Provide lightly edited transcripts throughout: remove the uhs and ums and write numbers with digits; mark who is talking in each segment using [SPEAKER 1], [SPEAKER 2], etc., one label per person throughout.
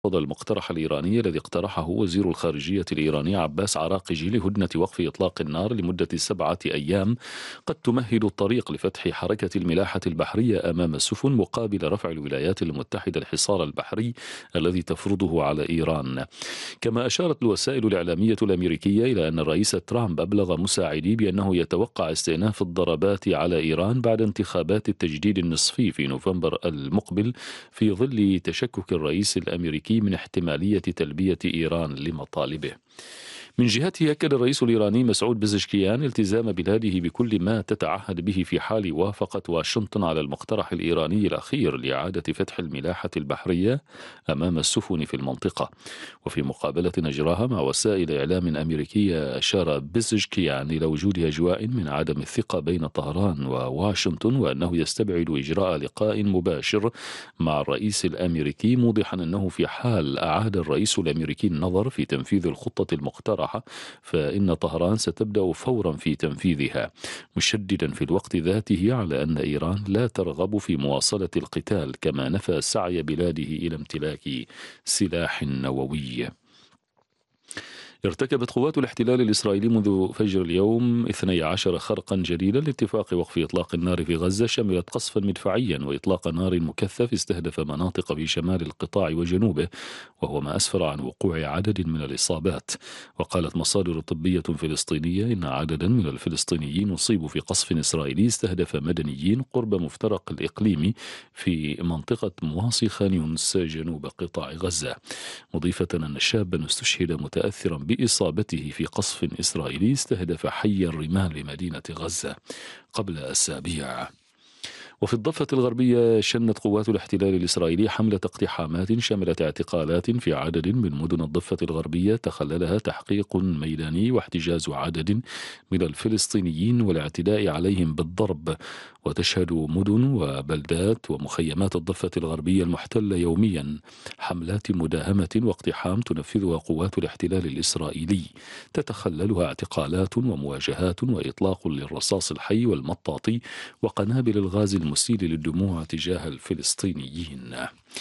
[SPEAKER 1] المقترح الإيراني الذي اقترحه وزير الخارجية الإيراني عباس عراقجي لهدنة وقف إطلاق النار لمدة 7 أيام قد تمهد الطريق لفتح حركة الملاحة البحرية أمام السفن مقابل رفع الولايات المتحدة الحصار البحري الذي تفرضه على إيران. كما أشارت الوسائل الإعلامية الأمريكية إلى أن الرئيس ترامب أبلغ مساعديه بأنه يتوقع استئناف الضربات على إيران بعد انتخابات التجديد النصفي في نوفمبر المقبل، في ظل تشكك الرئيس الأمريكي من احتمالية تلبية إيران لمطالبه. من جهته أكد الرئيس الإيراني مسعود بزشكيان التزام بلاده بكل ما تتعهد به في حال وافقت واشنطن على المقترح الإيراني الأخير لإعادة فتح الملاحة البحرية أمام السفن في المنطقة. وفي مقابلة أجراها مع وسائل إعلام أمريكية، أشار بزشكيان إلى وجود أجواء من عدم الثقة بين طهران وواشنطن، وأنه يستبعد إجراء لقاء مباشر مع الرئيس الأمريكي، موضحا أنه في حال أعاد الرئيس الأمريكي النظر في تنفيذ الخطة المقترحة فإن طهران ستبدأ فورا في تنفيذها، مشددا في الوقت ذاته على أن إيران لا ترغب في مواصلة القتال، كما نفى سعي بلاده إلى امتلاك سلاح نووي. ارتكبت قوات الاحتلال الإسرائيلي منذ فجر اليوم 12 خرقا جديدا لاتفاق وقف إطلاق النار في غزة، شملت قصفا مدفعيا وإطلاق نار مكثف استهدف مناطق في شمال القطاع وجنوبه، وهو ما أسفر عن وقوع عدد من الإصابات. وقالت مصادر طبية فلسطينية إن عددا من الفلسطينيين أصيبوا في قصف إسرائيلي استهدف مدنيين قرب مفترق الإقليمي في منطقة مواصي خان يونس جنوب قطاع غزة، مضيفة أن شابا استشهد متأثرا بإصابته في قصف إسرائيلي استهدف حي الرمال لمدينة غزة قبل أسابيع. وفي الضفة الغربية شنت قوات الاحتلال الإسرائيلي حملة اقتحامات شملت اعتقالات في عدد من مدن الضفة الغربية تخللها تحقيق ميداني واحتجاز عدد من الفلسطينيين والاعتداء عليهم بالضرب. وتشهد مدن وبلدات ومخيمات الضفة الغربية المحتلة يوميا حملات مداهمة واقتحام تنفذها قوات الاحتلال الإسرائيلي، تتخللها اعتقالات ومواجهات وإطلاق للرصاص الحي والمطاطي وقنابل الغاز المسيل للدموع تجاه الفلسطينيين.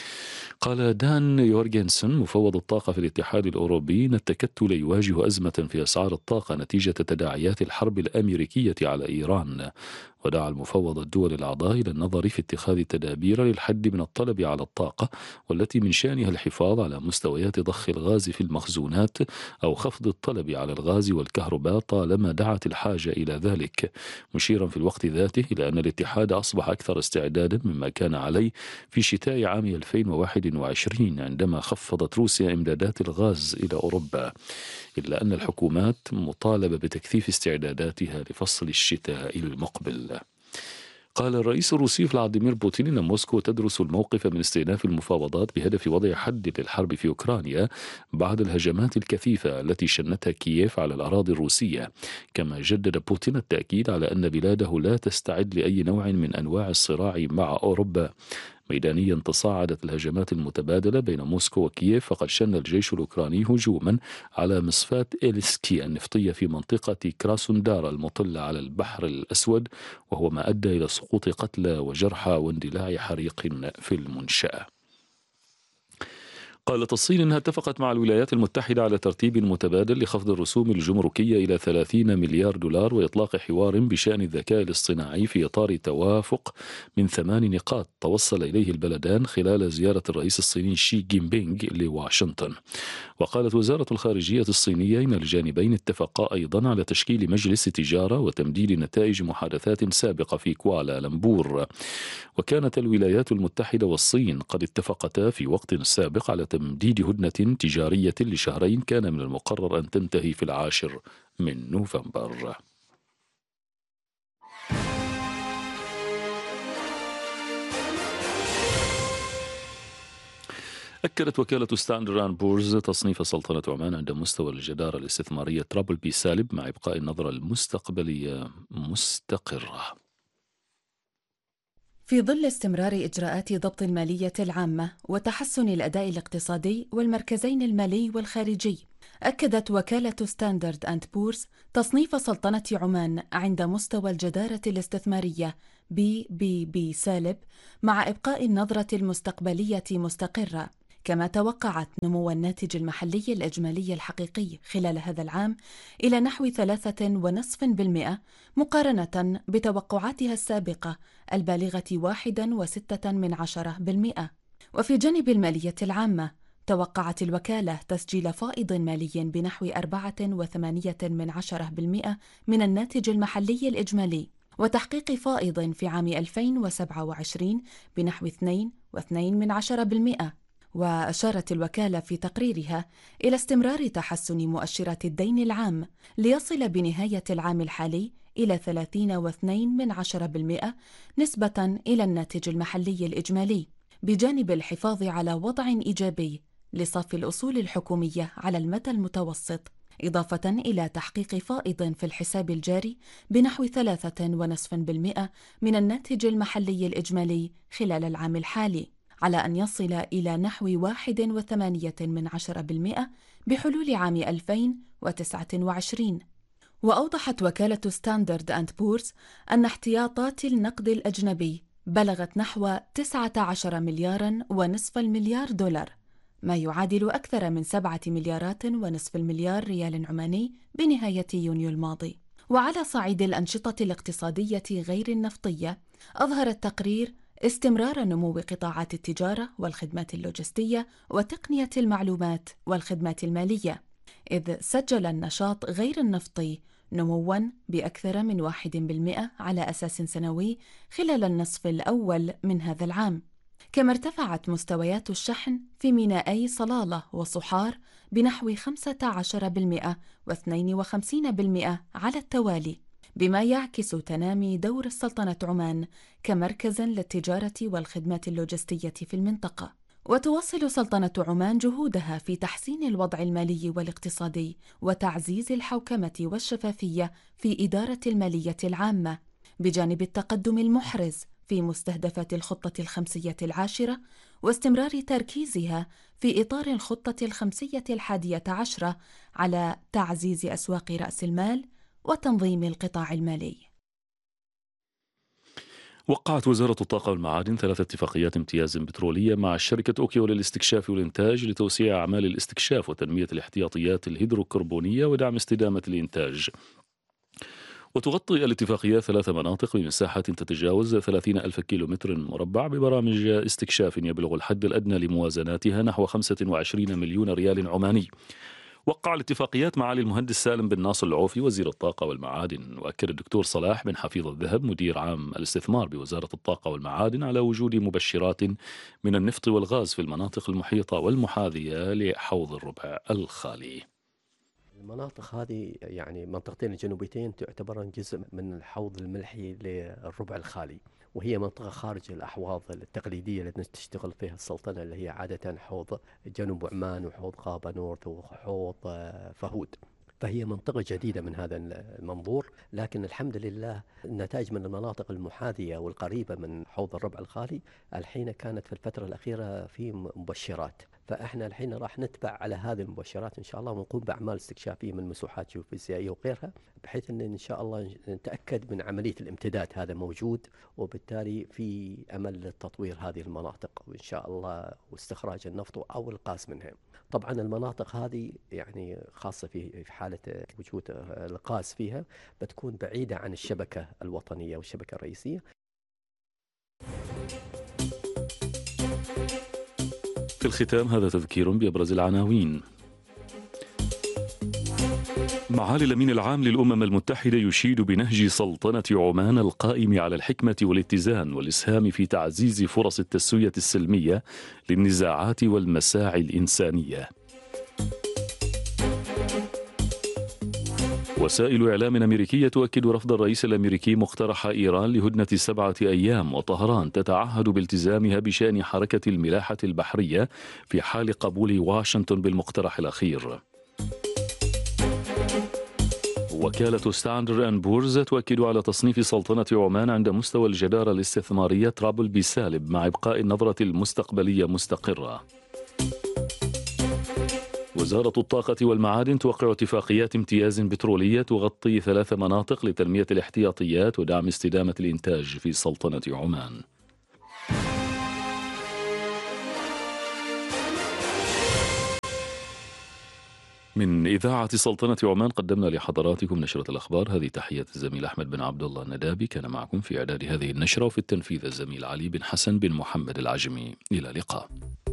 [SPEAKER 1] قال دان يورغنسون مفوض الطاقة في الاتحاد الأوروبي أن التكتل يواجه أزمة في أسعار الطاقة نتيجة تداعيات الحرب الأمريكية على إيران. ودعا المفوض الدول الأعضاء إلى النظر في اتخاذ تدابير للحد من الطلب على الطاقة، والتي من شأنها الحفاظ على مستويات ضخ الغاز في المخزونات أو خفض الطلب على الغاز والكهرباء طالما دعت الحاجة إلى ذلك، مشيرا في الوقت ذاته إلى أن الاتحاد أصبح أكثر استعدادا مما كان عليه في شتاء عام 2021 عندما خفضت روسيا إمدادات الغاز إلى أوروبا، إلا أن الحكومات مطالبة بتكثيف استعداداتها لفصل الشتاء المقبل. قال الرئيس الروسي فلاديمير بوتين إن موسكو تدرس الموقف من استئناف المفاوضات بهدف وضع حد للحرب في أوكرانيا بعد الهجمات الكثيفة التي شنتها كييف على الأراضي الروسية. كما جدد بوتين التأكيد على أن بلاده لا تستعد لأي نوع من أنواع الصراع مع أوروبا. ميدانيا تصاعدت الهجمات المتبادلة بين موسكو وكييف، فقد شن الجيش الأوكراني هجوما على مصفاة إليسكي النفطية في منطقة كراسوندار المطلة على البحر الأسود، وهو ما أدى إلى سقوط قتلى وجرحى واندلاع حريق في المنشأة. قالت الصين إنها اتفقت مع الولايات المتحدة على ترتيب متبادل لخفض الرسوم الجمركية إلى 30 مليار دولار وإطلاق حوار بشأن الذكاء الاصطناعي في إطار توافق من 8 نقاط توصل إليه البلدان خلال زيارة الرئيس الصيني شي جين بينغ لواشنطن. وقالت وزارة الخارجية الصينية إن الجانبين اتفقا أيضا على تشكيل مجلس تجارة وتمديد نتائج محادثات سابقة في كوالالمبور. وكانت الولايات المتحدة والصين قد اتفقتا في وقت سابق على تمديد هدنة تجارية لشهرين كان من المقرر أن تنتهي في 10 من نوفمبر. أكدت وكالة ستاندرد بورز تصنيف سلطنة عمان عند مستوى الجدارة الاستثمارية ترابل بي سالب مع إبقاء النظرة المستقبلية مستقرة.
[SPEAKER 2] في ظل استمرار إجراءات ضبط المالية العامة وتحسن الأداء الاقتصادي والمركزين المالي والخارجي، أكدت وكالة ستاندرد أند بورز تصنيف سلطنة عمان عند مستوى الجدارة الاستثمارية BBB سالب مع إبقاء النظرة المستقبلية مستقرة، كما توقعت نمو الناتج المحلي الإجمالي الحقيقي خلال هذا العام إلى نحو 3.5% مقارنة بتوقعاتها السابقة البالغة 1.6%. وفي جانب المالية العامة، توقعت الوكالة تسجيل فائض مالي بنحو 4.8% من الناتج المحلي الإجمالي، وتحقيق فائض في عام 2027 بنحو 2.2%. وأشارت الوكالة في تقريرها إلى استمرار تحسن مؤشرات الدين العام ليصل بنهاية العام الحالي إلى 30.2% نسبة إلى الناتج المحلي الإجمالي، بجانب الحفاظ على وضع إيجابي لصافي الأصول الحكومية على المدى المتوسط، إضافة إلى تحقيق فائض في الحساب الجاري بنحو 3.5% من الناتج المحلي الإجمالي خلال العام الحالي، على أن يصل إلى نحو 1.8% بحلول عام 2029. وأوضحت وكالة ستاندرد أند بورز أن احتياطات النقد الأجنبي بلغت نحو 19 مليار ونصف المليار دولار، ما يعادل أكثر من 7 مليارات ونصف المليار ريال عماني بنهاية يونيو الماضي. وعلى صعيد الأنشطة الاقتصادية غير النفطية، أظهر التقرير استمرار نمو قطاعات التجارة والخدمات اللوجستية وتقنية المعلومات والخدمات المالية، إذ سجل النشاط غير النفطي نمواً بأكثر من 1% على أساس سنوي خلال النصف الأول من هذا العام. كما ارتفعت مستويات الشحن في مينائي صلالة وصحار بنحو 15% و52% على التوالي، بما يعكس تنامي دور السلطنة عمان كمركز للتجارة والخدمات اللوجستية في المنطقة. وتواصل سلطنة عمان جهودها في تحسين الوضع المالي والاقتصادي وتعزيز الحوكمة والشفافية في إدارة المالية العامة، بجانب التقدم المحرز في مستهدفات الخطة الخمسية العاشرة، واستمرار تركيزها في إطار الخطة الخمسية 11 على تعزيز أسواق رأس المال وتنظيم القطاع المالي.
[SPEAKER 1] وقعت وزارة الطاقة والمعادن 3 اتفاقيات امتياز بترولية مع شركة أوكيو للاستكشاف والإنتاج لتوسيع أعمال الاستكشاف وتنمية الاحتياطيات الهيدروكربونية ودعم استدامة الإنتاج. وتغطي الاتفاقية 3 مناطق بمساحة تتجاوز 30,000 كيلومتر مربع ببرامج استكشاف يبلغ الحد الأدنى لموازناتها نحو 25 مليون ريال عماني. وقع الاتفاقيات معالي المهندس سالم بن ناصر العوفي وزير الطاقة والمعادن. وأكد الدكتور صلاح بن حفيظ الذهب مدير عام الاستثمار بوزارة الطاقة والمعادن على وجود مبشرات من النفط والغاز في المناطق المحيطة والمحاذية لحوض الربع الخالي.
[SPEAKER 3] المناطق هذه يعني منطقتين الجنوبيتين تعتبران جزء من الحوض الملحي للربع الخالي، وهي منطقة خارج الأحواض التقليدية التي تشتغل فيها السلطنة، اللي هي عادة حوض جنوب عمان وحوض غابة نورث وحوض فهود. فهي منطقة جديدة من هذا المنظور، لكن الحمد لله النتائج من المناطق المحاذية والقريبة من حوض الربع الخالي الحين كانت في الفترة الأخيرة في مبشرات، فإحنا الحين راح نتبع على هذه المبشرات إن شاء الله، ونقوم بأعمال استكشافية من مسوحات جيوفيزيائية وغيرها، بحيث أن شاء الله نتأكد من عملية الامتداد هذا موجود، وبالتالي في أمل لتطوير هذه المناطق وإن شاء الله واستخراج النفط أو الغاز منها. طبعا المناطق هذه يعني خاصة في حالة وجود الغاز فيها بتكون بعيدة عن الشبكة الوطنية والشبكة الرئيسية.
[SPEAKER 1] في الختام هذا تذكير بأبرز العناوين. معالي الأمين العام للأمم المتحدة يشيد بنهج سلطنة عمان القائم على الحكمة والاتزان والإسهام في تعزيز فرص التسوية السلمية للنزاعات والمساعي الإنسانية. وسائل إعلام أمريكية تؤكد رفض الرئيس الأمريكي مقترح إيران لهدنة 7 أيام، وطهران تتعهد بالتزامها بشأن حركة الملاحة البحرية في حال قبول واشنطن بالمقترح الأخير. وكالة ستاندرد أند بورز تؤكد على تصنيف سلطنة عمان عند مستوى الجدارة الاستثمارية ترابل بي سالب، مع إبقاء النظرة المستقبلية مستقرة. وزارة الطاقة والمعادن توقع اتفاقيات امتياز بترولية تغطي 3 مناطق لتنمية الاحتياطيات ودعم استدامة الإنتاج في سلطنة عمان. من إذاعة سلطنة عمان قدمنا لحضراتكم نشرة الأخبار. هذه تحية الزميل أحمد بن عبد الله الندابي، كان معكم في إعداد هذه النشرة وفي التنفيذ الزميل علي بن حسن بن محمد العجمي. إلى اللقاء.